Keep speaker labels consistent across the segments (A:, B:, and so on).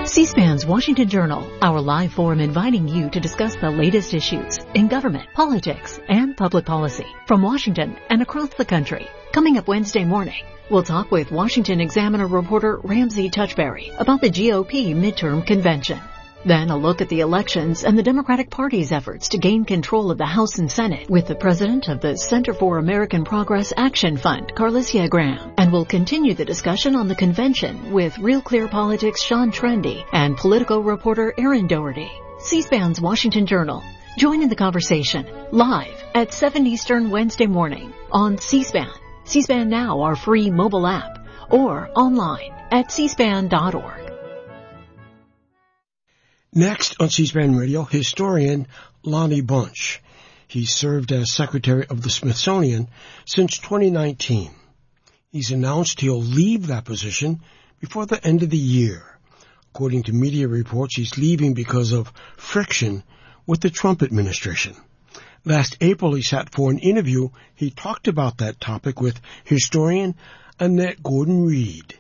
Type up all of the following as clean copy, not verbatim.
A: C-SPAN's Washington Journal, our live forum inviting you to discuss the latest issues in government, politics, and public policy from Washington and across the country. Coming up Wednesday morning, we'll talk with Washington Examiner reporter Ramsey Touchberry about the GOP midterm convention. Then a look at the elections and the Democratic Party's efforts to gain control of the House and Senate with the president of the Center for American Progress Action Fund, Carlissia Graham. And we'll continue the discussion on the convention with Real Clear Politics' Sean Trendy and Politico reporter Aaron Doherty. C-SPAN's Washington Journal. Join in the conversation live at 7 Eastern Wednesday morning on C-SPAN. C-SPAN Now, our free mobile app, or online at cspan.org.
B: Next on C-SPAN Radio, historian Lonnie Bunch. He served as Secretary of the Smithsonian since 2019. He's announced he'll leave that position before the end of the year. According to media reports, he's leaving because of friction with the Trump administration. Last April, he sat for an interview. He talked about that topic with historian Annette Gordon-Reed.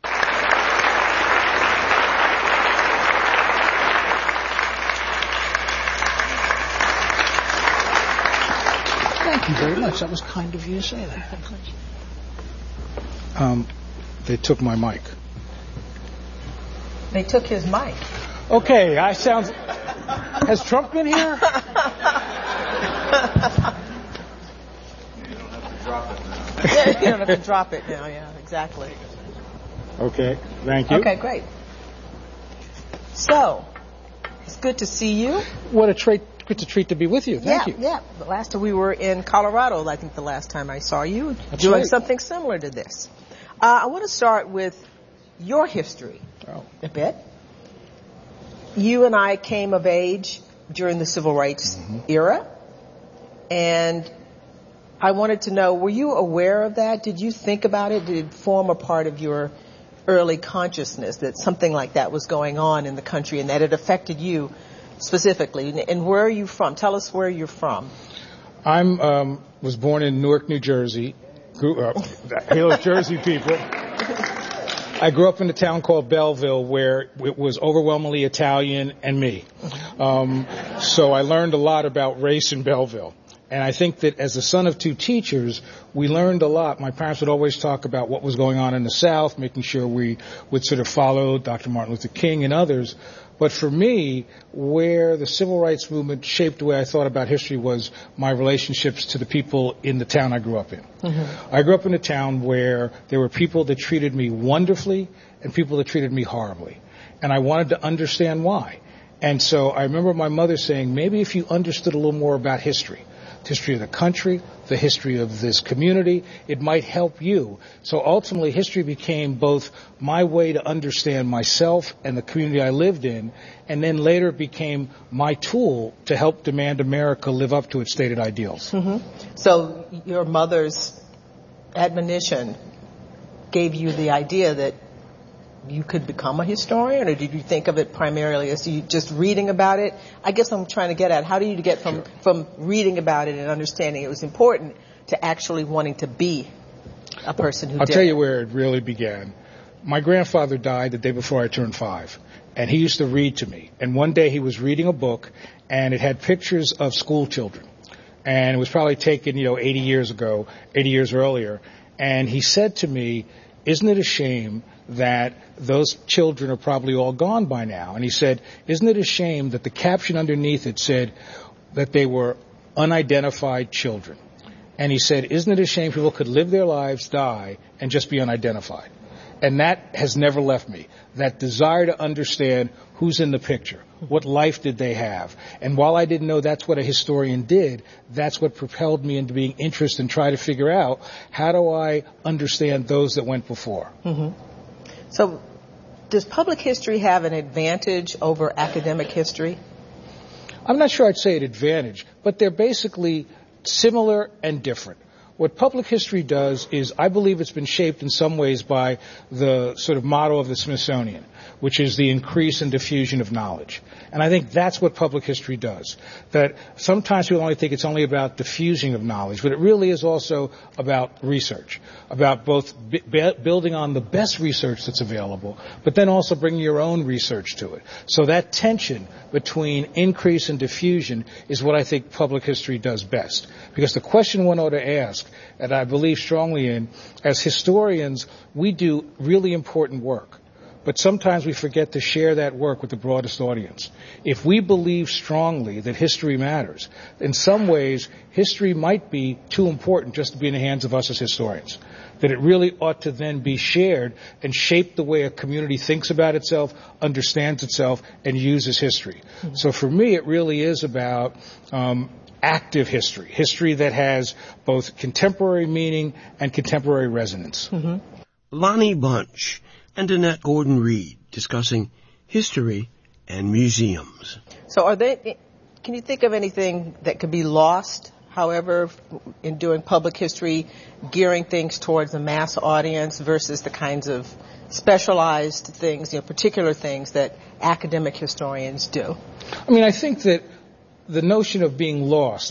C: Thank you very much. That was kind of you to say that. They took my mic.
D: They took his mic.
C: Okay, has Trump been here?
E: You don't have to drop it now.
D: Yeah, you don't have to drop it now. Yeah, exactly.
C: Okay, thank you.
D: Okay, great. So, it's good to see you.
C: What a treat to be with you. Thank you.
D: Yeah. The last time we were in Colorado, I think the last time I saw you,
C: That's
D: doing
C: right.
D: something similar to this. I want to start with your history a bit. You and I came of age during the Civil Rights era, and I wanted to know, were you aware of that? Did you think about it? Did it form a part of your early consciousness that something like that was going on in the country and that it affected you specifically? And where are you from? Tell us where you're from.
C: I was born in Newark, New Jersey. Grew up, hail Jersey people. I grew up in a town called Belleville where it was overwhelmingly Italian and me. So I learned a lot about race in Belleville. And I think that as the son of two teachers, we learned a lot. My parents would always talk about what was going on in the South, making sure we would sort of follow Dr. Martin Luther King and others. But for me, where the civil rights movement shaped the way I thought about history was my relationships to the people in the town I grew up in. I grew up in a town where there were people that treated me wonderfully and people that treated me horribly. And I wanted to understand why. And so I remember my mother saying, maybe if you understood a little more about history of the country, the history of this community, it might help you. So ultimately, history became both my way to understand myself and the community I lived in, and then later it became my tool to help Demand America live up to its stated ideals.
D: So your mother's admonition gave you the idea that you could become a historian, or did you think of it primarily as you just reading about it? I guess I'm trying to get at, how do you get from reading about it and understanding it was important to actually wanting to be a person who
C: I'll
D: did
C: tell
D: it?
C: you where it really began. My grandfather died the day before I turned 5, and he used to read to me. And one day he was reading a book, and it had pictures of school children. And it was probably taken, 80 years earlier. And he said to me, isn't it a shame that those children are probably all gone by now? And he said, isn't it a shame that the caption underneath it said that they were unidentified children? And he said, isn't it a shame people could live their lives, die, and just be unidentified? And that has never left me. That desire to understand who's in the picture. What life did they have? And while I didn't know that's what a historian did, that's what propelled me into being interested and try to figure out, how do I understand those that went before?
D: So does public history have an advantage over academic history?
C: I'm not sure I'd say an advantage, but they're basically similar and different. what public history does is, I believe it's been shaped in some ways by the sort of motto of the Smithsonian, which is the increase and diffusion of knowledge. And I think that's what public history does. That sometimes people only think it's only about diffusing of knowledge, but it really is also about research, about both building on the best research that's available, but then also bringing your own research to it. So that tension between increase and diffusion is what I think public history does best. Because the question one ought to ask, and I believe strongly in, as historians, we do really important work. But sometimes we forget to share that work with the broadest audience. If we believe strongly that history matters, in some ways, history might be too important just to be in the hands of us as historians. That it really ought to then be shared and shape the way a community thinks about itself, understands itself, and uses history. Mm-hmm. So for me, it really is about active history, history that has both contemporary meaning and contemporary resonance.
B: Mm-hmm. Lonnie Bunch and Annette Gordon-Reed discussing history and museums.
D: So can you think of anything that could be lost, however, in doing public history, gearing things towards a mass audience versus the kinds of specialized things, particular things that academic historians do?
C: I mean, I think that the notion of being lost,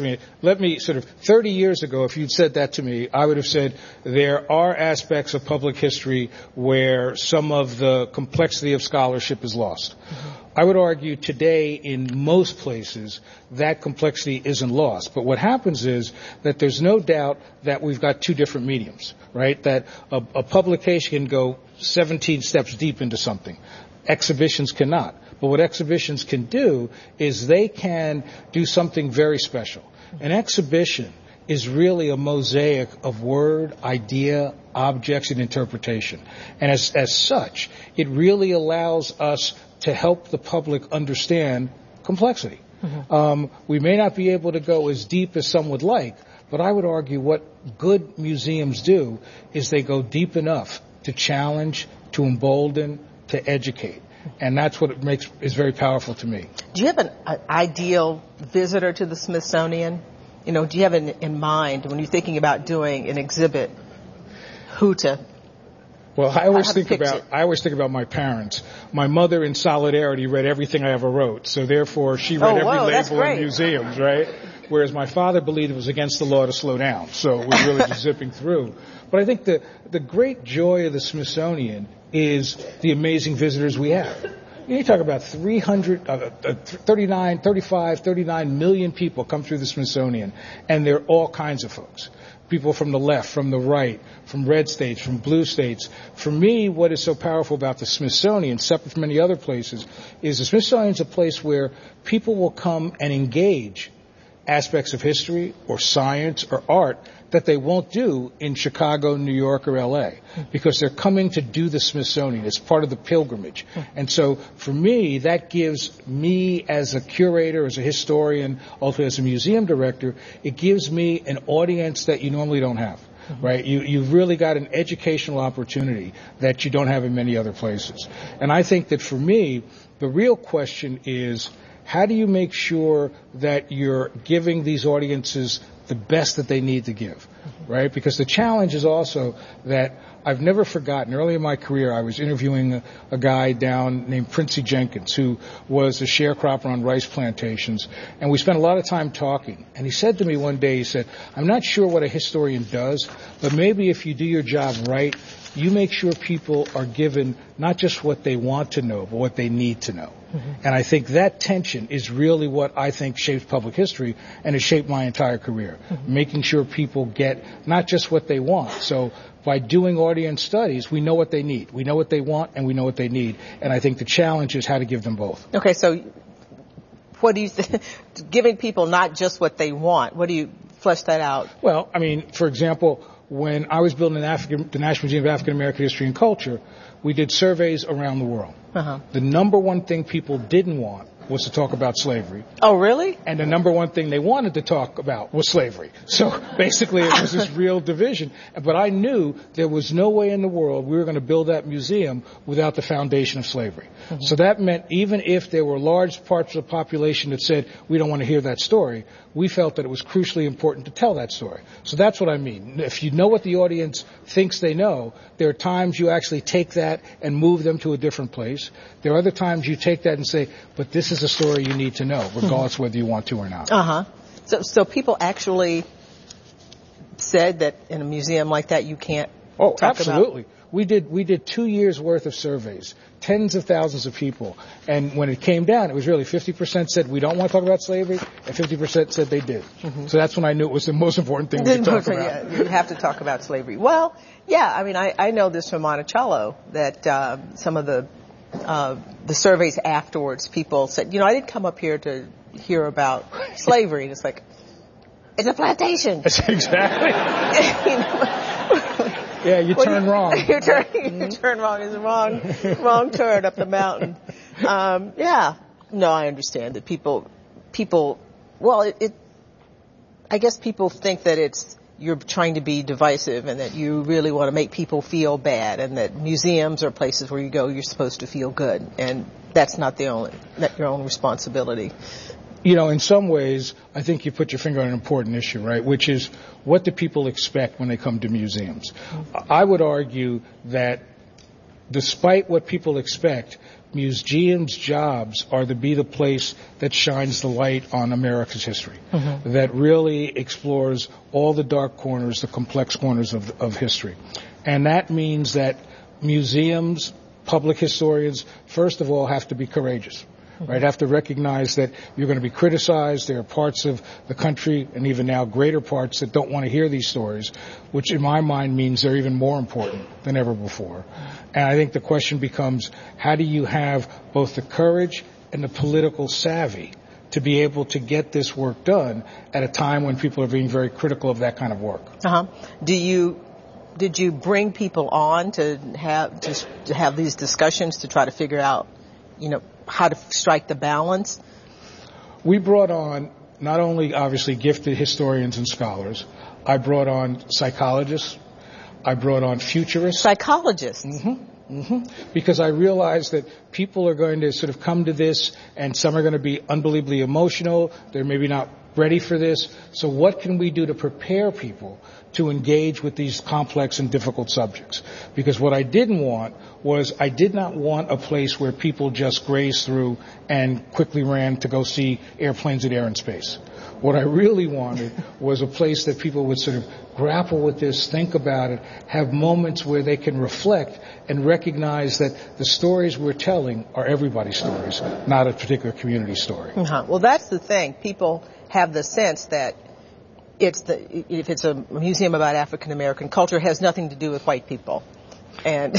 C: 30 years ago, if you'd said that to me, I would have said there are aspects of public history where some of the complexity of scholarship is lost. Mm-hmm. I would argue today in most places that complexity isn't lost. But what happens is that there's no doubt that we've got two different mediums, right? That a publication can go 17 steps deep into something. Exhibitions cannot. But what exhibitions can do is they can do something very special. An exhibition is really a mosaic of word, idea, objects, and interpretation. And as such, it really allows us to help the public understand complexity. Mm-hmm. We may not be able to go as deep as some would like, but I would argue what good museums do is they go deep enough to challenge, to embolden, to educate. And that's what is very powerful to me.
D: Do you have an ideal visitor to the Smithsonian? Do you have in mind when you're thinking about doing an exhibit, who to?
C: Well, I always think about my parents. My mother, in solidarity, read everything I ever wrote. So therefore, she read every label in museums, right? Whereas my father believed it was against the law to slow down. So it was really just zipping through. But I think the great joy of the Smithsonian is the amazing visitors we have. You talk about 39 million people come through the Smithsonian, and they're all kinds of folks. People from the left, from the right, from red states, from blue states. For me, what is so powerful about the Smithsonian, separate from many other places, is the Smithsonian is a place where people will come and engage aspects of history or science or art that they won't do in Chicago, New York, or L.A. because they're coming to do the Smithsonian. It's part of the pilgrimage. And so for me, that gives me as a curator, as a historian, ultimately as a museum director, it gives me an audience that you normally don't have. Right? You've really got an educational opportunity that you don't have in many other places. And I think that for me, the real question is, how do you make sure that you're giving these audiences the best that they need to give, right? Because the challenge is also that I've never forgotten, early in my career, I was interviewing a guy down named Princey Jenkins, who was a sharecropper on rice plantations, and we spent a lot of time talking. And he said to me one day, he said, I'm not sure what a historian does, but maybe if you do your job right, you make sure people are given not just what they want to know, but what they need to know. Mm-hmm. And I think that tension is really what I think shapes public history, and it shaped my entire career. Mm-hmm. Making sure people get not just what they want. So by doing audience studies, we know what they need. We know what they want, and we know what they need. And I think the challenge is how to give them both.
D: Okay, so what do you think? Giving people not just what they want, what do you flesh that out?
C: Well, I mean, for example, when I was building the National Museum of African American History and Culture, we did surveys around the world. Uh-huh. The number one thing people didn't want was to talk about slavery.
D: Oh, really?
C: And the number one thing they wanted to talk about was slavery. So basically it was this real division. But I knew there was no way in the world we were going to build that museum without the foundation of slavery. Mm-hmm. So that meant even if there were large parts of the population that said, we don't want to hear that story, we felt that it was crucially important to tell that story. So that's what I mean. If you know what the audience thinks they know, there are times you actually take that and move them to a different place. There are other times you take that and say, but this is a story you need to know, regardless whether you want to or not.
D: Uh-huh. So people actually said that in a museum like that you can't talk
C: absolutely.
D: about...
C: We did 2 years worth of surveys, tens of thousands of people. And when it came down, it was really 50% said we don't want to talk about slavery, and 50% said they did. Mm-hmm. So that's when I knew it was the most important thing to talk about.
D: Yeah, you have to talk about slavery. Well, yeah, I mean, I know this from Monticello, that some of the surveys afterwards, people said, I didn't come up here to hear about slavery. And it's like, it's a plantation.
C: That's exactly. Yeah, you turn wrong.
D: You turn wrong. It's a wrong turn up the mountain. Yeah. No, I understand that people, well, I guess people think that you're trying to be divisive and that you really want to make people feel bad and that museums are places where you go, you're supposed to feel good. And that's not your own responsibility.
C: In some ways, I think you put your finger on an important issue, right? Which is, what do people expect when they come to museums? I would argue that despite what people expect, museums' jobs are to be the place that shines the light on America's history, that really explores all the dark corners, the complex corners of history. And that means that museums, public historians, first of all, have to be courageous. Right, have to recognize that you're going to be criticized. There are parts of the country, and even now greater parts, that don't want to hear these stories, which in my mind means they're even more important than ever before. And I think the question becomes, how do you have both the courage and the political savvy to be able to get this work done at a time when people are being very critical of that kind of work?
D: Uh-huh. Did you bring people on to have these discussions to try to figure out, how to strike the balance?
C: We brought on not only obviously gifted historians and scholars. I brought on psychologists. I brought on futurists.
D: Psychologists?
C: Because I realized that people are going to sort of come to this, and some are going to be unbelievably emotional. They're maybe not ready for this. So what can we do to prepare people to engage with these complex and difficult subjects? Because what I didn't want was, I did not want a place where people just grazed through and quickly ran to go see airplanes in air and space. What I really wanted was a place that people would sort of grapple with this, think about it, have moments where they can reflect and recognize that the stories we're telling are everybody's stories, not a particular community story.
D: Well, that's the thing. People have the sense that if it's a museum about African American culture, it has nothing to do with white people. And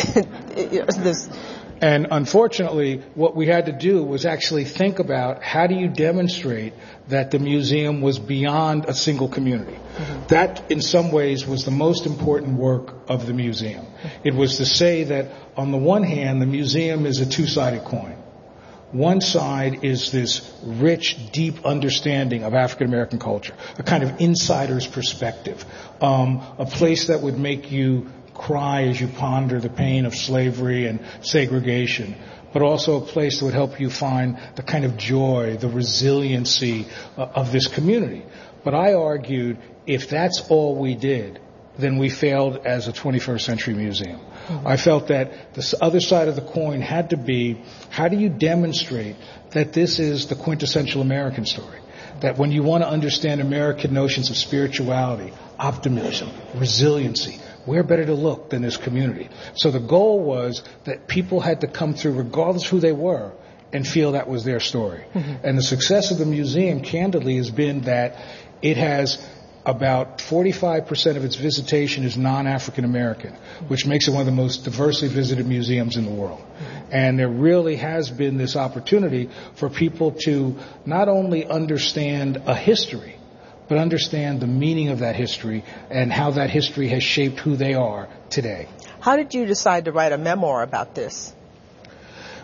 C: And unfortunately, what we had to do was actually think about, how do you demonstrate that the museum was beyond a single community? That, in some ways, was the most important work of the museum. It was to say that, on the one hand, the museum is a two-sided coin. One side is this rich, deep understanding of African American culture, a kind of insider's perspective, a place that would make you cry as you ponder the pain of slavery and segregation, but also a place that would help you find the kind of joy, the resiliency of this community. But I argued, if that's all we did, then we failed as a 21st century museum. I felt that the other side of the coin had to be, how do you demonstrate that this is the quintessential American story? That when you want to understand American notions of spirituality, optimism, resiliency, where better to look than this community? So the goal was that people had to come through, regardless of who they were, and feel that was their story. And the success of the museum, candidly, has been that it has about 45% of its visitation is non-African American, which makes it one of the most diversely visited museums in the world. And there really has been this opportunity for people to not only understand a history, but understand the meaning of that history and how that history has shaped who they are today.
D: How did you decide to write a memoir about this?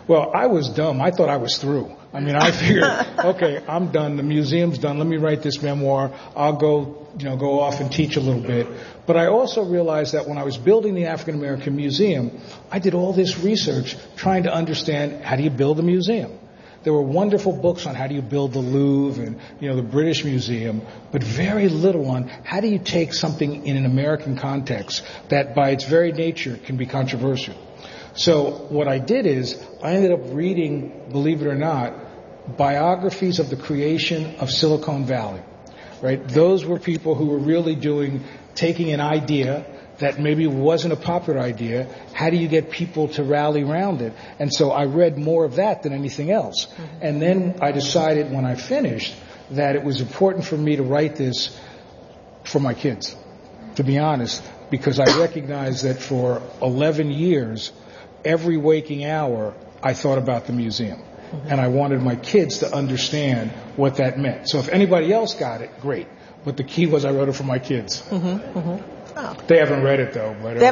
C: Well, I was dumb. I thought I was through. I mean, I figured, okay, I'm done. The museum's done. Let me write this memoir. I'll go off and teach a little bit. But I also realized that when I was building the African American Museum, I did all this research trying to understand how do you build a museum. There were wonderful books on how do you build the Louvre and, the British Museum, but very little on how do you take something in an American context that by its very nature can be controversial. So what I did is I ended up reading, believe it or not, biographies of the creation of Silicon Valley, right? Those were people who were really taking an idea that maybe wasn't a popular idea. How do you get people to rally around it? And so I read more of that than anything else. Mm-hmm. And then I decided when I finished that it was important for me to write this for my kids, to be honest, because I recognized that for 11 years, every waking hour, I thought about the museum. Mm-hmm. And I wanted my kids to understand what that meant. So if anybody else got it, great. But the key was I wrote it for my kids. Mm-hmm. Mm-hmm. Oh. They haven't read it, though. But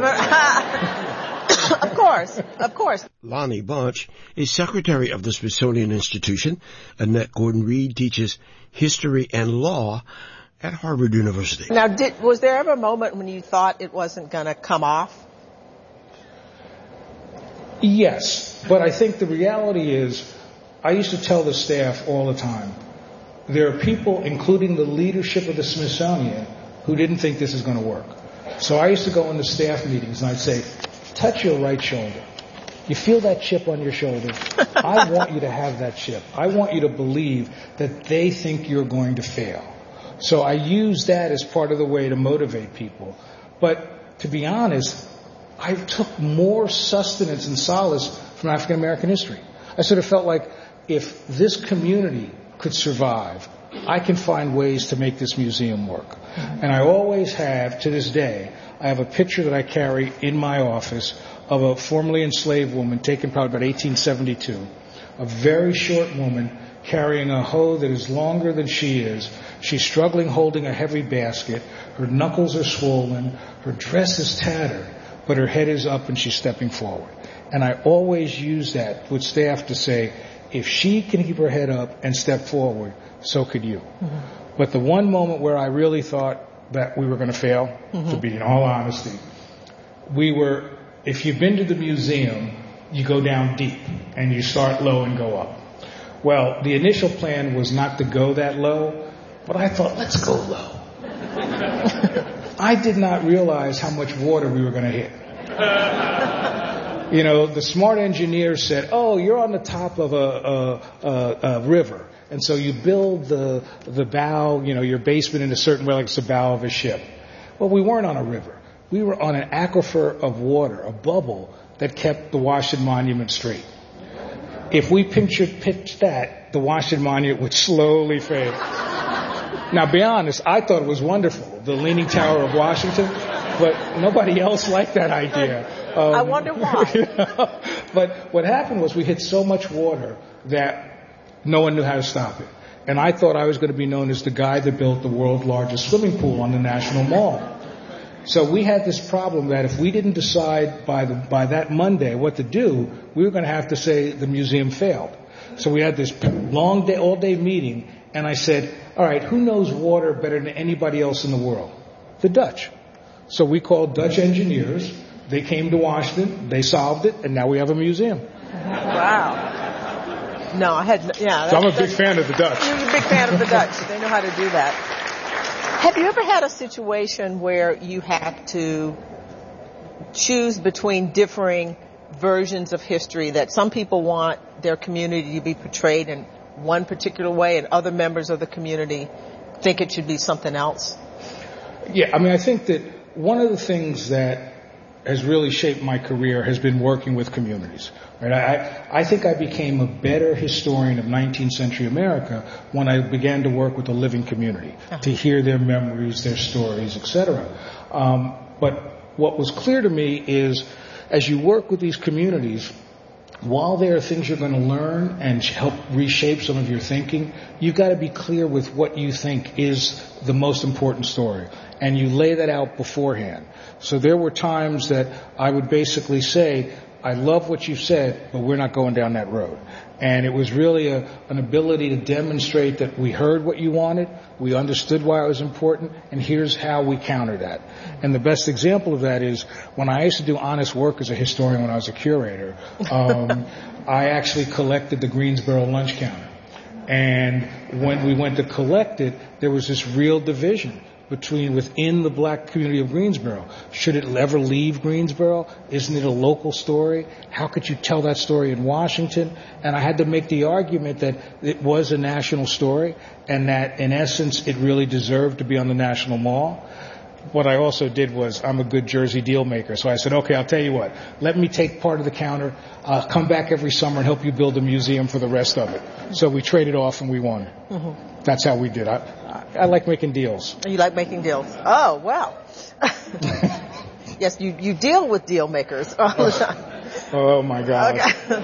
D: Of course.
B: Lonnie Bunch is secretary of the Smithsonian Institution. Annette Gordon-Reed teaches history and law at Harvard University.
D: Now, was there ever a moment when you thought it wasn't going to come off?
C: Yes, but I think the reality is, I used to tell the staff all the time, there are people, including the leadership of the Smithsonian, who didn't think this is going to work. So I used to go into staff meetings and I'd say, touch your right shoulder. You feel that chip on your shoulder? I want you to have that chip. I want you to believe that they think you're going to fail. So I use that as part of the way to motivate people. But to be honest, I took more sustenance and solace from African American history. I sort of felt like if this community could survive, I can find ways to make this museum work. And I always have, to this day, I have a picture that I carry in my office of a formerly enslaved woman taken probably about 1872, a very short woman carrying a hoe that is longer than she is. She's struggling holding a heavy basket. Her knuckles are swollen. Her dress is tattered, but her head is up and she's stepping forward. And I always use that with staff to say, if she can keep her head up and step forward, so could you. Mm-hmm. But the one moment where I really thought that we were going to fail, mm-hmm. to be in all honesty, if you've been to the museum, you go down deep and you start low and go up. Well, the initial plan was not to go that low, but I thought, let's go low. I did not realize how much water we were going to hit. The smart engineers said, oh, you're on the top of a river. And so you build the bow, your basement in a certain way, like it's the bow of a ship. Well, we weren't on a river. We were on an aquifer of water, a bubble that kept the Washington Monument straight. If we pitched that, the Washington Monument would slowly fade. Now, be honest, I thought it was wonderful, the Leaning Tower of Washington, but nobody else liked that idea.
D: I wonder why.
C: But what happened was we hit so much water that no one knew how to stop it. And I thought I was going to be known as the guy that built the world's largest swimming pool on the National Mall. So we had this problem that if we didn't decide by that Monday what to do, we were going to have to say the museum failed. So we had this long day, all-day meeting, and I said, all right, who knows water better than anybody else in the world? The Dutch. So we called Dutch engineers. They came to Washington, they solved it, and now we have a museum.
D: Wow. No,
C: So I'm a big fan of the Dutch.
D: You're a big fan of the Dutch. They know how to do that. Have you ever had a situation where you had to choose between differing versions of history, that some people want their community to be portrayed in one particular way and other members of the community think it should be something else?
C: Yeah, I think that one of the things that has really shaped my career has been working with communities. Right? I think I became a better historian of 19th century America when I began to work with a living community, to hear their memories, their stories, etc. But what was clear to me is, as you work with these communities, while there are things you're going to learn and help reshape some of your thinking, you've got to be clear with what you think is the most important story. And you lay that out beforehand. So there were times that I would basically say, I love what you said, but we're not going down that road. And it was really an ability to demonstrate that we heard what you wanted, we understood why it was important, and here's how we counter that. And the best example of that is when I used to do honest work as a historian when I was a curator, I actually collected the Greensboro lunch counter. And when we went to collect it, there was this real division within the black community of Greensboro. Should it ever leave Greensboro? Isn't it a local story? How could you tell that story in Washington? And I had to make the argument that it was a national story and that in essence it really deserved to be on the National Mall. What I also did was, I'm a good Jersey deal maker, so I said, okay, I'll tell you what, let me take part of the counter, I'll come back every summer and help you build a museum for the rest of it. So we traded off and we won. Mm-hmm. That's how we did. I like making deals.
D: You like making deals? Oh, wow. Yes, you deal with deal makers all the time.
C: Oh my God.
D: Okay.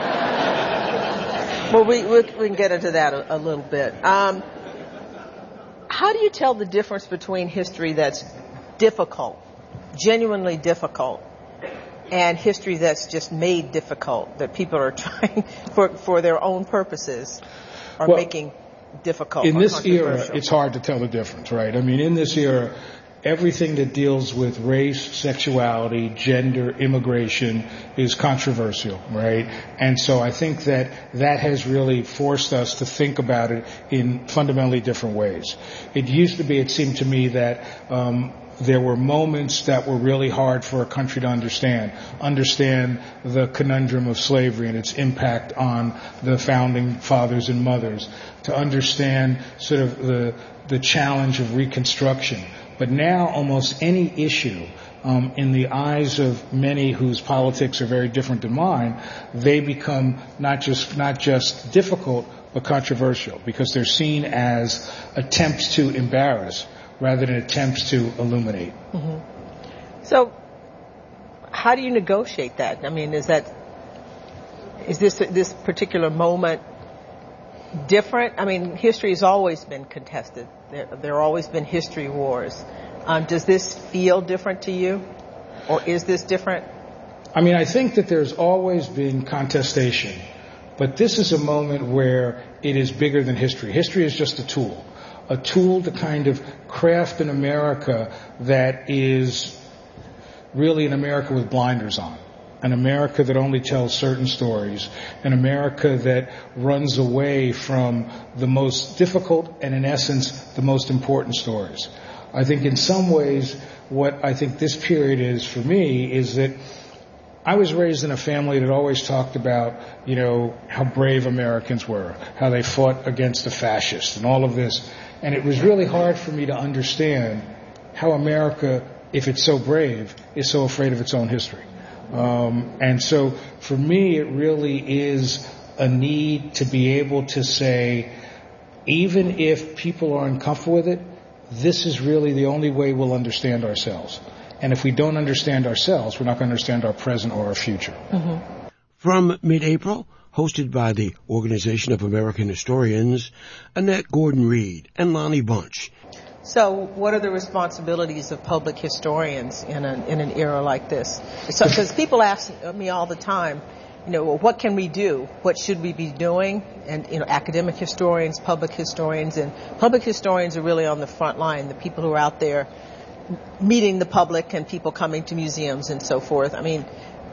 D: Well, we can get into that a little bit. How do you tell the difference between history that's difficult, genuinely difficult, and history that's just made difficult, that people are trying for their own purposes are making difficult?
C: In this era, it's hard to tell the difference, right? I mean, in this era, everything that deals with race, sexuality, gender, immigration is controversial, right? And so I think that has really forced us to think about it in fundamentally different ways. It used to be, it seemed to me that there were moments that were really hard for a country to understand the conundrum of slavery and its impact on the founding fathers and mothers, to understand sort of the challenge of Reconstruction. But now almost any issue, in the eyes of many whose politics are very different than mine, they become not just difficult, but controversial, because they're seen as attempts to embarrass rather than attempts to illuminate.
D: Mm-hmm. So, how do you negotiate that? I mean, is this particular moment different? I mean, history has always been contested. There have always been history wars. Does this feel different to you? Or is this different?
C: I mean, I think that there's always been contestation. But this is a moment where it is bigger than history. History is just a tool to kind of craft an America that is really an America with blinders on. An America that only tells certain stories, an America that runs away from the most difficult and, in essence, the most important stories. I think in some ways, what I think this period is for me is that I was raised in a family that always talked about, how brave Americans were, how they fought against the fascists and all of this. And it was really hard for me to understand how America, if it's so brave, is so afraid of its own history. And so for me, it really is a need to be able to say, even if people are uncomfortable with it, this is really the only way we'll understand ourselves. And if we don't understand ourselves, we're not going to understand our present or our future.
B: Mm-hmm. From mid-April, hosted by the Organization of American Historians, Annette Gordon-Reed and Lonnie Bunch.
D: So what are the responsibilities of public historians in an era like this? Because people ask me all the time, what can we do? What should we be doing? And, academic historians, public historians are really on the front line, the people who are out there meeting the public and people coming to museums and so forth. I mean,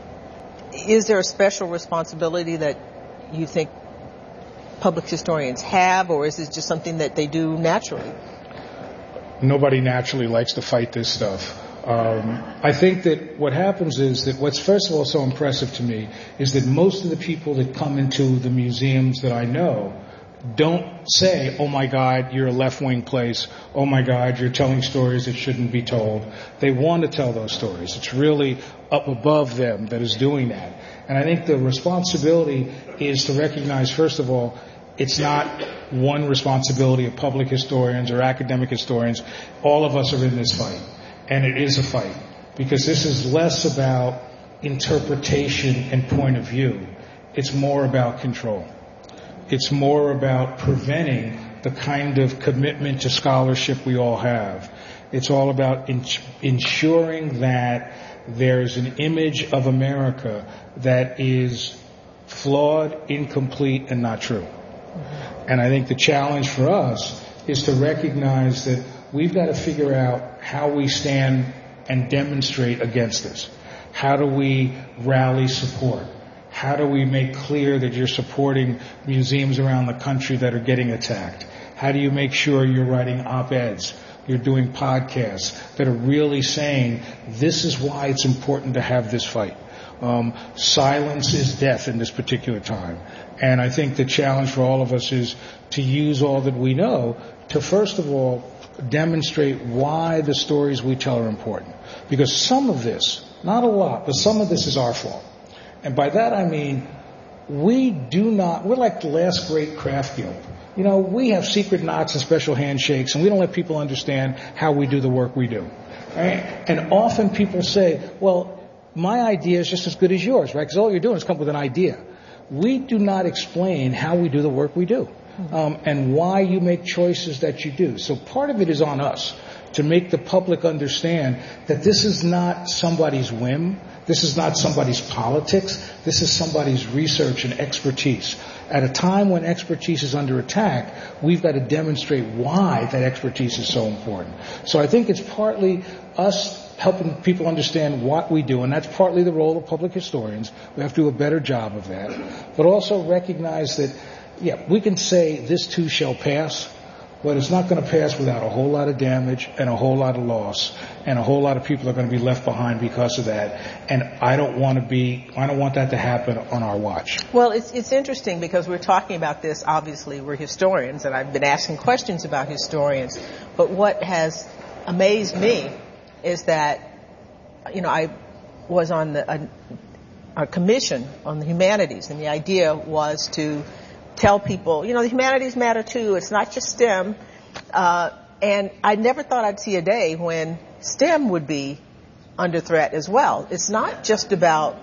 D: is there a special responsibility that you think public historians have, or is this just something that they do naturally?
C: Nobody naturally likes to fight this stuff. I think that what happens is that what's first of all so impressive to me is that most of the people that come into the museums that I know don't say, oh my God, you're a left-wing place. Oh my God, you're telling stories that shouldn't be told. They want to tell those stories. It's really up above them that is doing that. And I think the responsibility is to recognize, first of all, it's not one responsibility of public historians or academic historians. All of us are in this fight. And it is a fight. Because this is less about interpretation and point of view. It's more about control. It's more about preventing the kind of commitment to scholarship we all have. It's all about ensuring that there's an image of America that is flawed, incomplete, and not true. And I think the challenge for us is to recognize that we've got to figure out how we stand and demonstrate against this. How do we rally support? How do we make clear that you're supporting museums around the country that are getting attacked? How do you make sure you're writing op-eds, you're doing podcasts that are really saying this is why it's important to have this fight? Silence is death in this particular time. And I think the challenge for all of us is to use all that we know to, first of all, demonstrate why the stories we tell are important. Because some of this, not a lot, but some of this is our fault. And by that I mean, we're like the last great craft guild. You know, we have secret knots and special handshakes, and we don't let people understand how we do the work we do. Right? And often people say, well, my idea is just as good as yours, right? Because all you're doing is come up with an idea. We do not explain how we do the work we do, and why you make choices that you do. So part of it is on us to make the public understand that this is not somebody's whim. This is not somebody's politics. This is somebody's research and expertise. At a time when expertise is under attack, we've got to demonstrate why that expertise is so important. So I think it's partly us helping people understand what we do, and that's partly the role of public historians. We have to do a better job of that. But also recognize that, we can say this too shall pass, but it's not going to pass without a whole lot of damage and a whole lot of loss, and a whole lot of people are going to be left behind because of that. And I don't want that to happen on our watch.
D: Well, it's interesting because we're talking about this. Obviously, we're historians, and I've been asking questions about historians. But what has amazed me is that, I was on a commission on the humanities, and the idea was to tell people, the humanities matter too. It's not just STEM. And I never thought I'd see a day when STEM would be under threat as well. It's not just about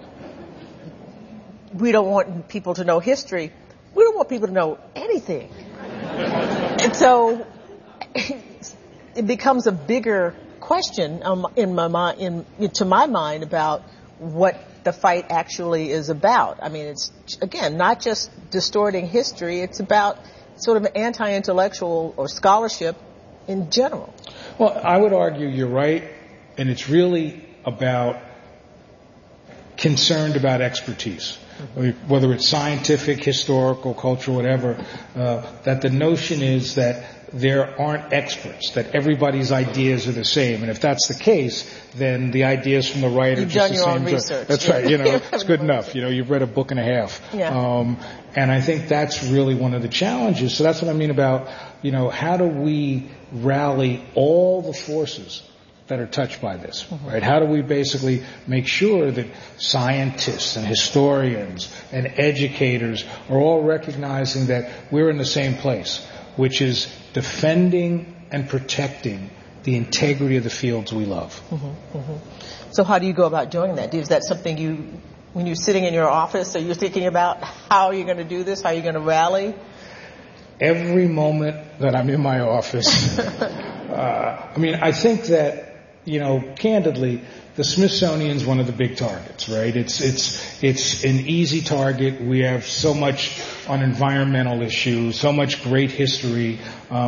D: we don't want people to know history. We don't want people to know anything. And so it becomes a bigger question to my mind about what the fight actually is about. I mean, it's, again, not just distorting history. It's about sort of anti-intellectual or scholarship in general.
C: Well, I would argue you're right, and it's really about concerned about expertise. Whether it's scientific, historical, cultural, whatever, that the notion is that there aren't experts, that everybody's ideas are the same. And if that's the case, then the ideas from the right are just the same.
D: You've done your own research.
C: That's right. It's good enough. You've read a book and a half.
D: Yeah.
C: And I think that's really one of the challenges. So that's what I mean about, how do we rally all the forces that are touched by this, right? How do we basically make sure that scientists and historians and educators are all recognizing that we're in the same place, which is defending and protecting the integrity of the fields we love.
D: So how do you go about doing that? Is that something when you're sitting in your office, are you thinking about how you're going to do this, how you're going to rally?
C: Every moment that I'm in my office. I think that, candidly, the Smithsonian's one of the big targets, right? It's an easy target. We have so much on environmental issues, so much great history.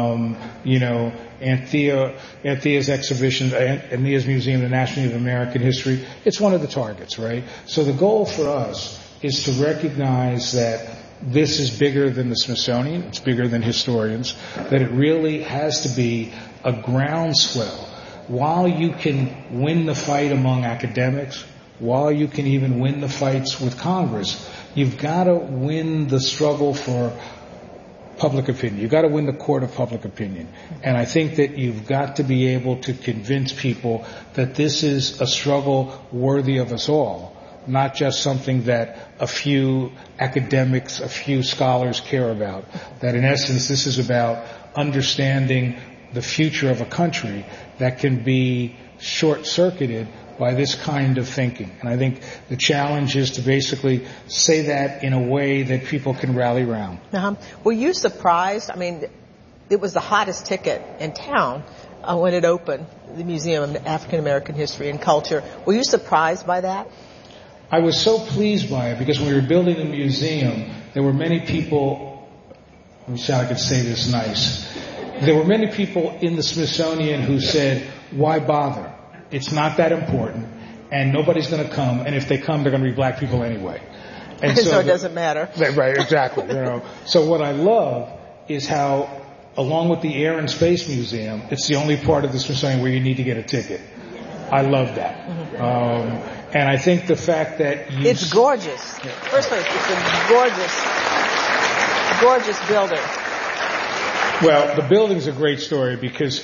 C: Anthea's exhibition, Anthea's Museum, the National Museum of American History, it's one of the targets, right? So the goal for us is to recognize that this is bigger than the Smithsonian, it's bigger than historians, that it really has to be a groundswell. While you can win the fight among academics, while you can even win the fights with Congress, you've got to win the struggle for public opinion. You've got to win the court of public opinion. And I think that you've got to be able to convince people that this is a struggle worthy of us all, not just something that a few academics, a few scholars care about. That in essence, this is about understanding the future of a country that can be short-circuited by this kind of thinking. And I think the challenge is to basically say that in a way that people can rally around.
D: Were you surprised? I mean, it was the hottest ticket in town when it opened, the Museum of African American History and Culture. Were you surprised by that?
C: I was so pleased by it because when we were building the museum, there were many people, I wish I could say this nice, there were many people in the Smithsonian who said, why bother? It's not that important, and nobody's going to come, and if they come, they're going to be black people anyway. And
D: so it doesn't matter.
C: Right, exactly. So what I love is how, along with the Air and Space Museum, it's the only part of the Smithsonian where you need to get a ticket. I love that. And I think the fact that
D: it's gorgeous. First place, it's a gorgeous building.
C: Well, the building's a great story because,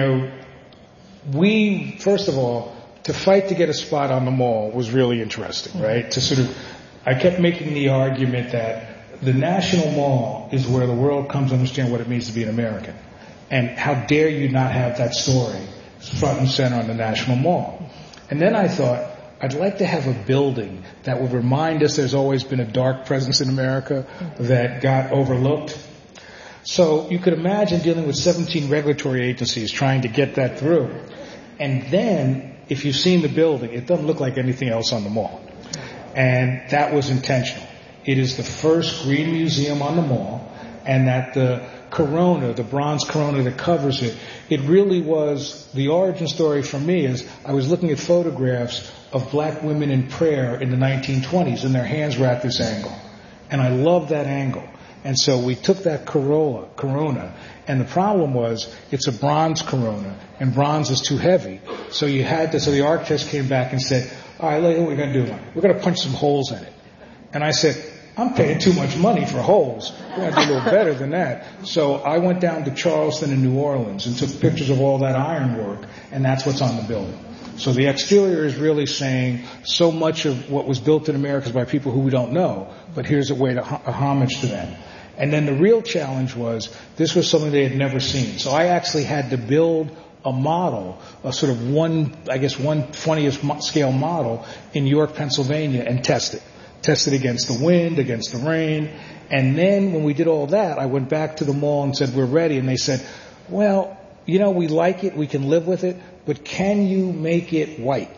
C: we, first of all, to fight to get a spot on the mall was really interesting, right? I kept making the argument that the National Mall is where the world comes to understand what it means to be an American. And how dare you not have that story front and center on the National Mall. And then I thought, I'd like to have a building that would remind us there's always been a dark presence in America that got overlooked. So you could imagine dealing with 17 regulatory agencies trying to get that through. And then, if you've seen the building, it doesn't look like anything else on the mall. And that was intentional. It is the first green museum on the mall, and that the corona, the bronze corona that covers it, it really was, the origin story for me is I was looking at photographs of black women in prayer in the 1920s, and their hands were at this angle. And I love that angle. And so we took that corona, and the problem was it's a bronze corona, and bronze is too heavy. So the architects came back and said, all right, look what we're going to do. We're going to punch some holes in it. And I said, I'm paying too much money for holes. We're going to do a little better than that. So I went down to Charleston and New Orleans and took pictures of all that ironwork, and that's what's on the building. So the exterior is really saying so much of what was built in America is by people who we don't know, but here's a way to a homage to them. And then the real challenge was this was something they had never seen. So I actually had to build a model, a sort of 1/20th scale model in York, Pennsylvania, and test it. Test it against the wind, against the rain. And then when we did all that, I went back to the mall and said, we're ready. And they said, well, we like it, we can live with it, but can you make it white?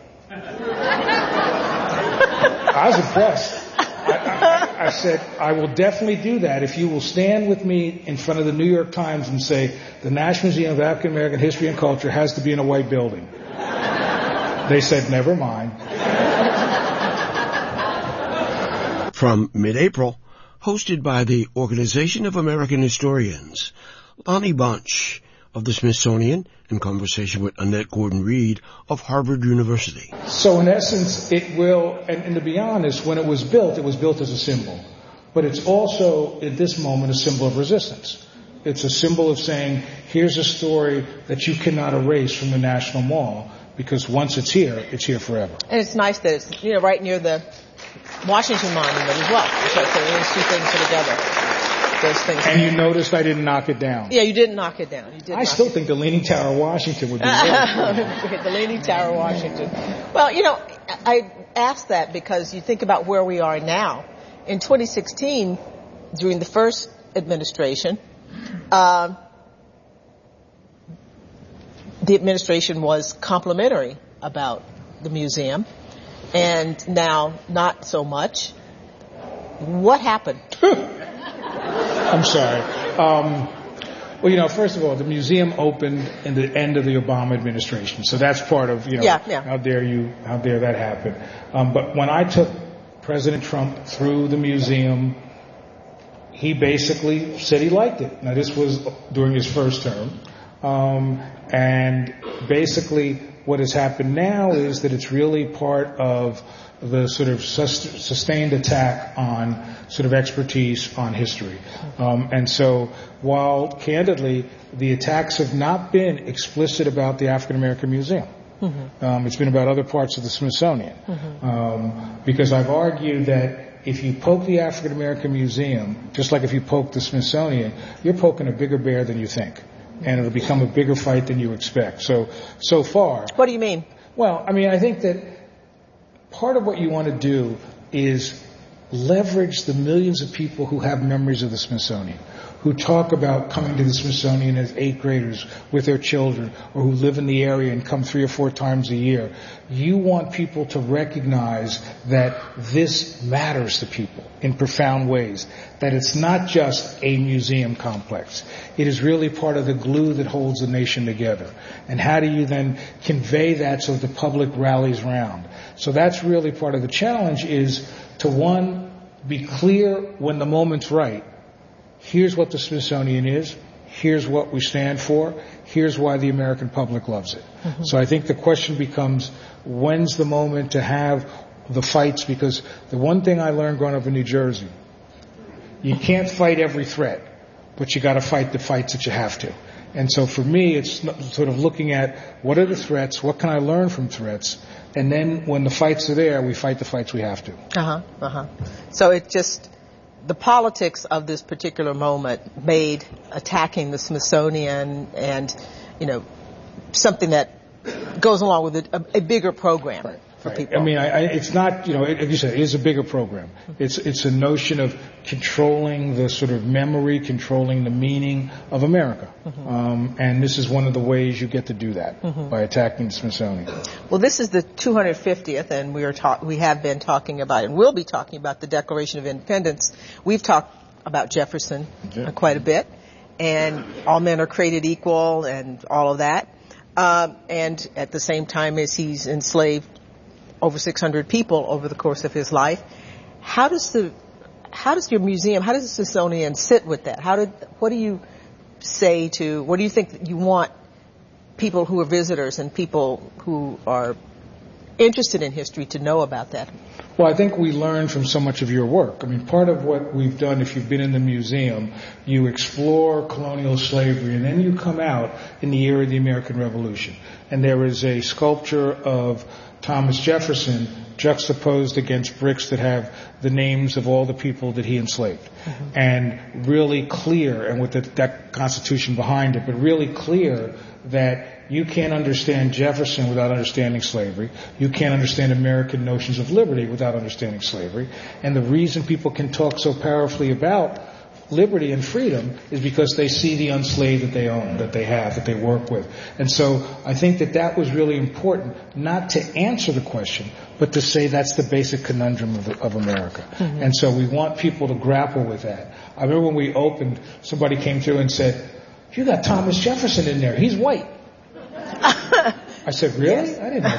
C: I was impressed. I said, I will definitely do that if you will stand with me in front of the New York Times and say, the National Museum of African American History and Culture has to be in a white building. They said, never mind.
B: From mid-April, hosted by the Organization of American Historians, Lonnie Bunch of the Smithsonian in conversation with Annette Gordon-Reed of Harvard University.
C: So in essence, it will, and to be honest, when it was built as a symbol. But it's also, at this moment, a symbol of resistance. It's a symbol of saying, here's a story that you cannot erase from the National Mall, because once it's here forever.
D: And it's nice that it's, right near the Washington Monument as well. So those two things are together. Those things.
C: And you noticed I didn't knock it down.
D: Yeah, you didn't knock it down.
C: I still think the Leaning Tower of Washington would be really
D: The Leaning Tower of Washington. Well, I asked that because you think about where we are now. In 2016, during the first administration, the administration was complimentary about the museum, and now not so much. What happened?
C: I'm sorry. First of all, the museum opened in the end of the Obama administration, so that's part of, how dare that happen. But when I took President Trump through the museum, he basically said he liked it. Now, this was during his first term. And basically what has happened now is that it's really part of the sort of sustained attack on sort of expertise on history. And so while candidly the attacks have not been explicit about the African American Museum, it's been about other parts of the Smithsonian. Because I've argued that if you poke the African American Museum, just like if you poke the Smithsonian, you're poking a bigger bear than you think. And it'll become a bigger fight than you expect. So far.
D: What do you mean?
C: Well, I think that part of what you want to do is leverage the millions of people who have memories of the Smithsonian, who talk about coming to the Smithsonian as 8th graders with their children, or who live in the area and come 3 or 4 times a year. You want people to recognize that this matters to people in profound ways, that it's not just a museum complex. It is really part of the glue that holds the nation together. And how do you then convey that so the public rallies round? So that's really part of the challenge, is to, one, be clear when the moment's right. Here's what the Smithsonian is. Here's what we stand for. Here's why the American public loves it. Mm-hmm. So I think the question becomes, when's the moment to have the fights? Because the one thing I learned growing up in New Jersey, you can't fight every threat, but you got to fight the fights that you have to. And so for me, it's sort of looking at what are the threats, what can I learn from threats, and then when the fights are there, we fight the fights we have to.
D: So it just, the politics of this particular moment made attacking the Smithsonian and, something that goes along with a bigger program. Right. For people. I
C: mean, it's not, like you said, it is a bigger program. It's a notion of controlling the sort of memory, controlling the meaning of America. Mm-hmm. And this is one of the ways you get to do that, mm-hmm. by attacking the Smithsonian.
D: Well, this is the 250th, and we have been talking about, and we'll be talking about the Declaration of Independence. We've talked about Jefferson quite a bit, and all men are created equal and all of that. And at the same time as he's enslaved over 600 people over the course of his life. How does your museum, how does the Smithsonian sit with that? What do you think that you want people who are visitors and people who are interested in history to know about that?
C: Well, I think we learn from so much of your work. I mean, part of what we've done, if you've been in the museum, you explore colonial slavery, and then you come out in the era of the American Revolution. And there is a sculpture of Thomas Jefferson juxtaposed against bricks that have the names of all the people that he enslaved. Mm-hmm. And really clear, and with that Constitution behind it, but really clear that you can't understand Jefferson without understanding slavery. You can't understand American notions of liberty without understanding slavery. And the reason people can talk so powerfully about liberty and freedom is because they see the enslaved that they own, that they have, that they work with. And so I think that was really important, not to answer the question, but to say that's the basic conundrum of America. Mm-hmm. And so we want people to grapple with that. I remember when we opened, somebody came through and said, "You got Thomas Jefferson in there. He's white." I said, "Really?" Yes. I didn't know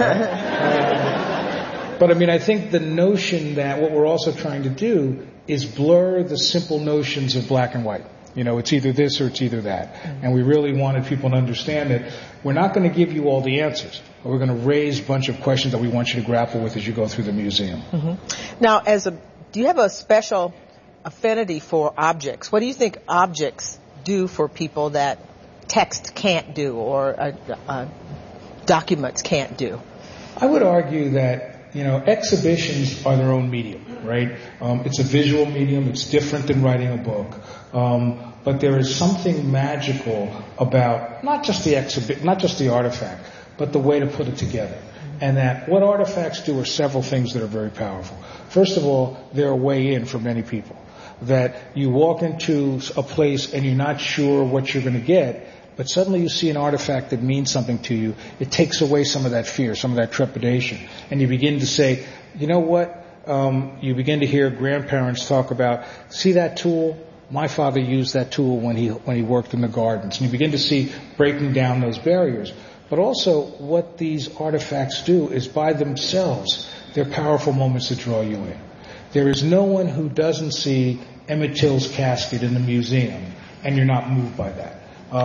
C: that. But I mean, I think the notion that what we're also trying to do is blur the simple notions of black and white. It's either this or it's either that. Mm-hmm. And we really wanted people to understand that we're not going to give you all the answers, but we're going to raise a bunch of questions that we want you to grapple with as you go through the museum.
D: Mm-hmm. Now, do you have a special affinity for objects? What do you think objects do for people that text can't do or documents can't do?
C: I would argue that exhibitions are their own medium, right? It's a visual medium. It's different than writing a book. But there is something magical about not just the artifact, but the way to put it together. And that what artifacts do are several things that are very powerful. First of all, they're a way in for many people. That you walk into a place and you're not sure what you're going to get, but suddenly you see an artifact that means something to you. It takes away some of that fear, some of that trepidation. And you begin to say, you know what? You begin to hear grandparents talk about, see that tool? My father used that tool when he worked in the gardens. And you begin to see breaking down those barriers. But also what these artifacts do is by themselves, they're powerful moments that draw you in. There is no one who doesn't see Emmett Till's casket in the museum and you're not moved by that.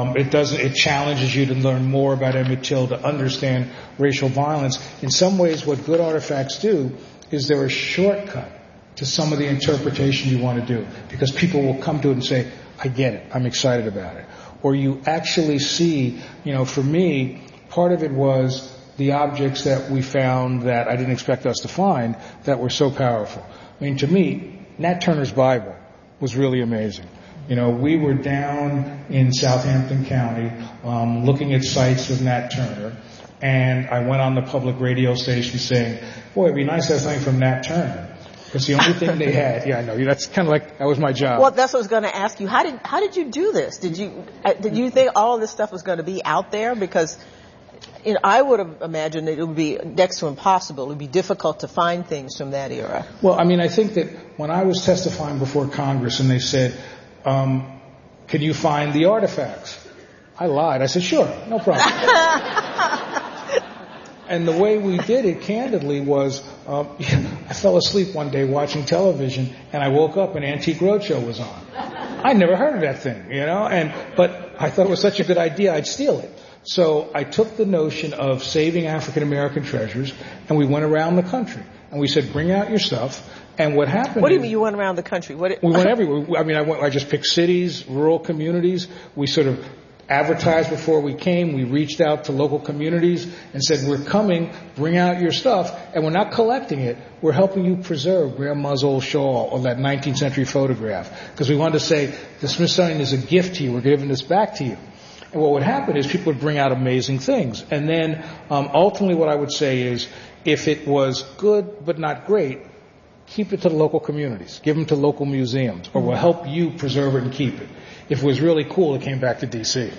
C: It challenges you to learn more about Emmett Till, to understand racial violence. In some ways, what good artifacts do is they're a shortcut to some of the interpretation you want to do, because people will come to it and say, I get it, I'm excited about it. Or you actually see, for me, part of it was the objects that we found that I didn't expect us to find that were so powerful. I mean, to me, Nat Turner's Bible was really amazing. We were down in Southampton County looking at sites with Nat Turner, and I went on the public radio station saying, boy, it'd be nice to have something from Nat Turner. It's the only thing they had. Yeah, I know. That's kind of like, that was my job.
D: Well, that's what I was going to ask you. How did you do this? Did you think all of this stuff was going to be out there? Because, I would have imagined that it would be next to impossible. It would be difficult to find things from that era.
C: Well, I think that when I was testifying before Congress and they said, can you find the artifacts? I lied. I said, sure, no problem. And the way we did it, candidly, was I fell asleep one day watching television, and I woke up and Antique Roadshow was on. I never heard of that thing, but I thought it was such a good idea, I'd steal it. So I took the notion of saving African American treasures, and we went around the country, and we said, bring out your stuff. And what happened?
D: What do you mean you went around the country?
C: We went everywhere. I just picked cities, rural communities. We sort of advertised before we came. We reached out to local communities and said, we're coming, bring out your stuff. And we're not collecting it. We're helping you preserve Grandma's old shawl or that 19th century photograph. Because we wanted to say, the Smithsonian is a gift to you. We're giving this back to you. And what would happen is people would bring out amazing things. And then ultimately what I would say is, if it was good but not great, keep it to the local communities. Give them to local museums, or we'll help you preserve it and keep it. If it was really cool, it came back to D.C.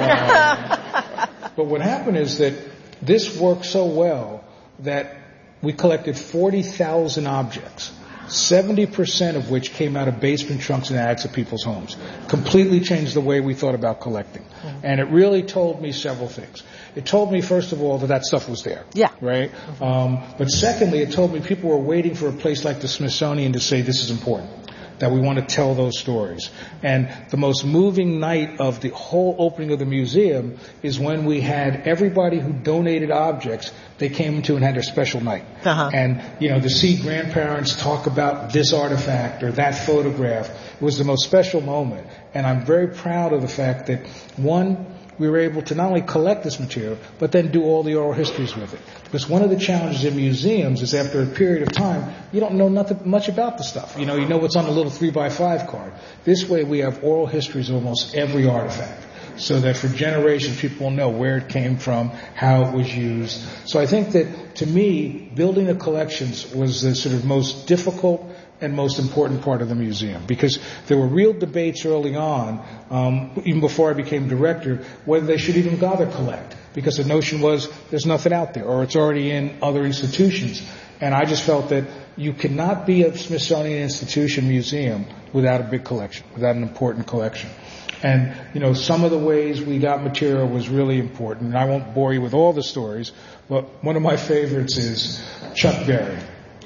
C: But what happened is that this worked so well that we collected 40,000 objects, 70% of which came out of basement trunks and attics of people's homes. Completely changed the way we thought about collecting. And it really told me several things. It told me, first of all, that stuff was there.
D: Yeah.
C: Right? But secondly, it told me people were waiting for a place like the Smithsonian to say this is important, that we want to tell those stories. And the most moving night of the whole opening of the museum is when we had everybody who donated objects, they came to and had their special night. And, to see grandparents talk about this artifact or that photograph was the most special moment. And I'm very proud of the fact that, one, we were able to not only collect this material, but then do all the oral histories with it. Because one of the challenges in museums is after a period of time, you don't know much about the stuff. You know what's on the little 3x5 card. This way we have oral histories of almost every artifact, so that for generations people will know where it came from, how it was used. So I think that, to me, building the collections was the sort of most difficult and most important part of the museum, because there were real debates early on, even before I became director, whether they should even bother collect, because the notion was there's nothing out there, or it's already in other institutions. And I just felt that you cannot be a Smithsonian Institution museum without a big collection, without an important collection. And, some of the ways we got material was really important, and I won't bore you with all the stories, but one of my favorites is Chuck Berry.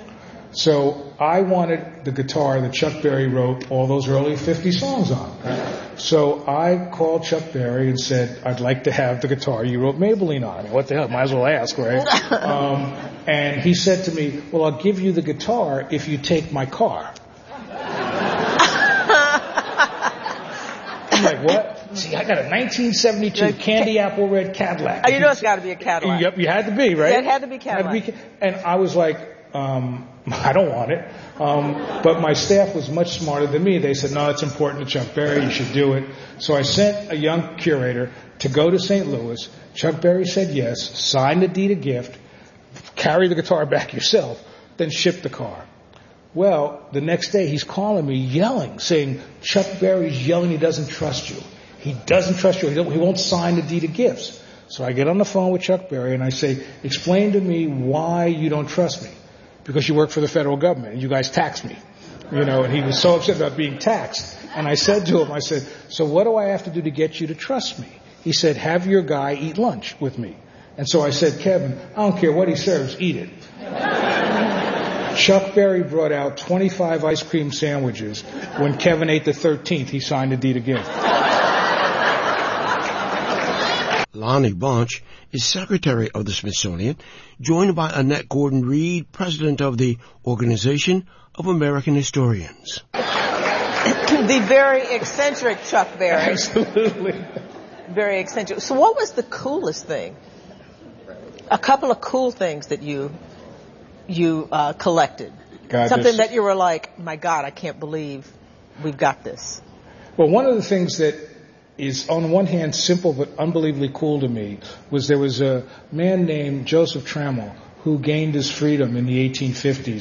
C: So I wanted the guitar that Chuck Berry wrote all those early 50 songs on. So I called Chuck Berry and said, I'd like to have the guitar you wrote Maybelline on. What the hell? Might as well ask, right? And he said to me, well, I'll give you the guitar if you take my car. I'm like, what? See, I got a 1972 candy apple red Cadillac.
D: Oh, it's got to be a Cadillac.
C: Yep, you had to be, right?
D: Yeah, it had to be Cadillac.
C: And I was like, I don't want it. But my staff was much smarter than me. They said, no, it's important to Chuck Berry. You should do it. So I sent a young curator to go to St. Louis. Chuck Berry said yes, signed the deed of gift, carry the guitar back yourself, then ship the car. Well, the next day he's calling me yelling, saying, Chuck Berry's yelling he doesn't trust you. He doesn't trust you. He won't sign the deed of gifts. So I get on the phone with Chuck Berry and I say, explain to me why you don't trust me. Because you work for the federal government and you guys tax me. And he was so upset about being taxed. And I said to him, so what do I have to do to get you to trust me? He said, have your guy eat lunch with me. And so I said, Kevin, I don't care what he serves, eat it. Chuck Berry brought out 25 ice cream sandwiches. When Kevin ate the 13th, he signed the deed of gift.
B: Lonnie Bunch is Secretary of the Smithsonian, joined by Annette Gordon-Reed, President of the Organization of American Historians.
D: The very eccentric Chuck Berry.
C: Absolutely.
D: Very eccentric. So what was the coolest thing? A couple of cool things that you collected. Something that you were like, my God, I can't believe we've got this.
C: Well, one of the things that is, on one hand, simple but unbelievably cool to me was there was a man named Joseph Trammell who gained his freedom in the 1850s.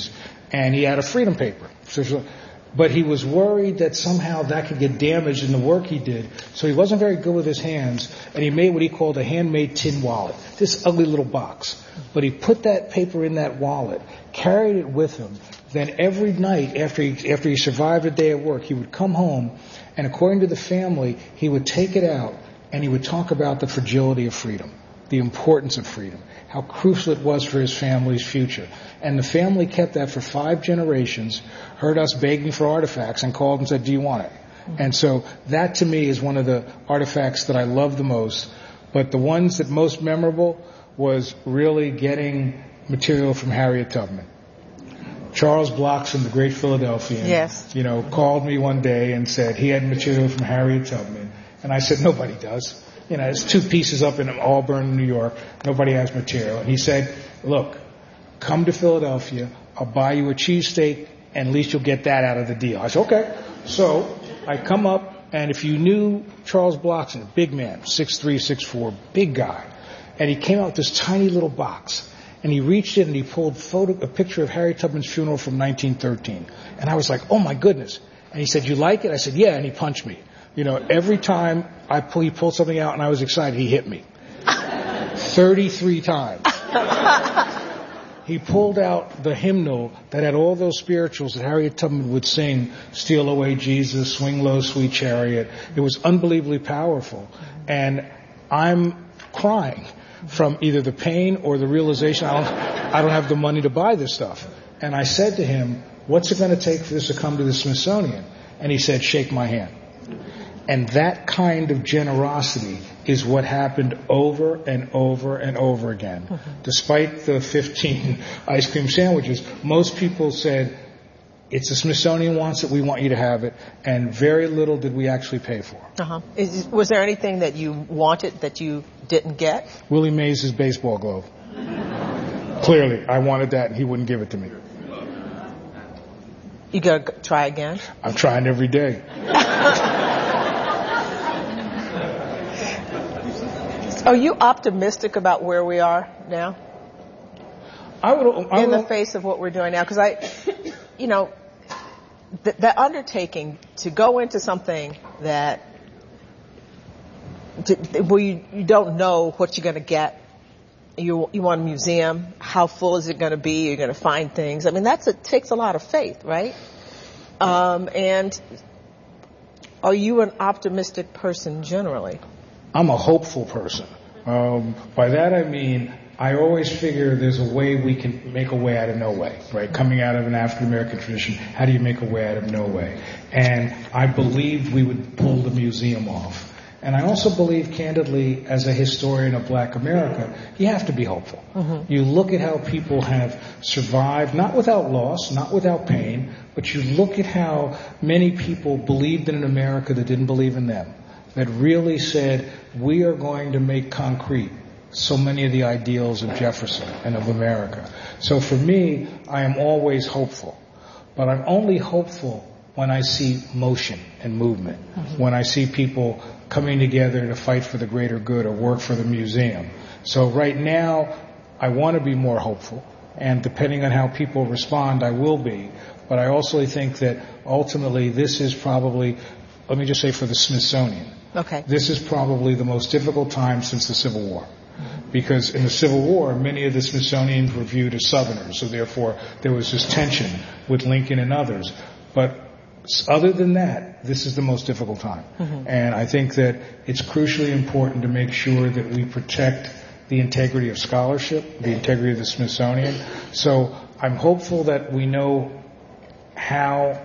C: and he had a freedom paper. But he was worried that somehow that could get damaged in the work he did, so he wasn't very good with his hands, and he made what he called a handmade tin wallet, this ugly little box. But he put that paper in that wallet, carried it with him. Then every night after he survived a day at work, he would come home, and according to the family, he would take it out and he would talk about the fragility of freedom, the importance of freedom, how crucial it was for his family's future. And the family kept that for 5 generations, heard us begging for artifacts, and called and said, "Do you want it?" And so that to me is one of the artifacts that I love the most. But the ones that most memorable was really getting material from Harriet Tubman. Charles Blockson, the great Philadelphian, called me one day and said he had material from Harriet Tubman. And I said, nobody does. It's 2 pieces up in Auburn, New York. Nobody has material. And he said, look, come to Philadelphia. I'll buy you a cheesesteak, and at least you'll get that out of the deal. I said, okay. So I come up, and if you knew Charles Blockson, big man, 6'3", 6'4", big guy. And he came out with this tiny little box. And he reached in and he pulled a picture of Harriet Tubman's funeral from 1913. And I was like, oh my goodness. And he said, you like it? I said, yeah. And he punched me. Every time he pulled something out and I was excited, he hit me. 33 times. He pulled out the hymnal that had all those spirituals that Harriet Tubman would sing, Steal Away Jesus, Swing Low, Sweet Chariot. It was unbelievably powerful. And I'm crying from either the pain or the realization I don't have the money to buy this stuff. And I said to him, what's it going to take for this to come to the Smithsonian? And he said, shake my hand. And that kind of generosity is what happened over and over and over again. Mm-hmm. Despite the 15 ice cream sandwiches, most people said, it's the Smithsonian wants it, we want you to have it, and very little did we actually pay for.
D: Uh-huh. Was there anything that you wanted that you didn't get?
C: Willie Mays' baseball glove. Clearly, I wanted that and he wouldn't give it to me.
D: You gotta try again?
C: I'm trying every day.
D: Are you optimistic about where we are now? In the face of what we're doing now? Because the undertaking to go into something that where you don't know what you're going to get. You want a museum. How full is it going to be? You're going to find things. I mean, takes a lot of faith, right? And are you an optimistic person generally?
C: I'm a hopeful person. By that I mean, I always figure there's a way we can make a way out of no way, right? Coming out of an African American tradition, how do you make a way out of no way? And I believed we would pull the museum off. And I also believe, candidly, as a historian of Black America, you have to be hopeful. Mm-hmm. You look at how people have survived, not without loss, not without pain, but you look at how many people believed in an America that didn't believe in them, that really said, we are going to make concrete so many of the ideals of Jefferson and of America. So for me, I am always hopeful. But I'm only hopeful when I see motion and movement, mm-hmm. when I see people coming together to fight for the greater good or work for the museum. So right now, I want to be more hopeful. And depending on how people respond, I will be. But I also think that ultimately this is probably, let me just say for the Smithsonian,
D: okay,
C: this is probably the most difficult time since the Civil War. Because in the Civil War, many of the Smithsonians were viewed as Southerners, so therefore there was this tension with Lincoln and others. But other than that, this is the most difficult time. Mm-hmm. And I think that it's crucially important to make sure that we protect the integrity of scholarship, the integrity of the Smithsonian. So I'm hopeful that we know how